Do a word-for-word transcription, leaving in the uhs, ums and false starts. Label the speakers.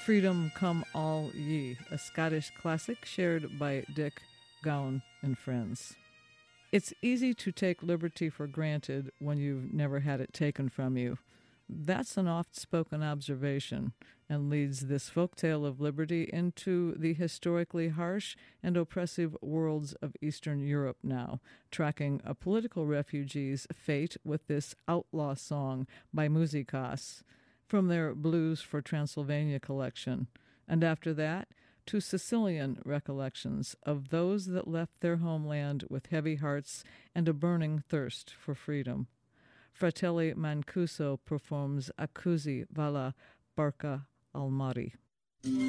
Speaker 1: Freedom Come All Ye, a Scottish classic shared by Dick Gowan and friends. It's easy to take liberty for granted when you've never had it taken from you. That's an oft-spoken observation and leads this folktale of liberty into the historically harsh and oppressive worlds of Eastern Europe now, tracking a political refugee's fate with this outlaw song by Musikas from their Blues for Transylvania collection, and after that, to Sicilian recollections of those that left their homeland with heavy hearts and a burning thirst for freedom. Fratelli Mancuso performs Accusi Valla Barca al Mare.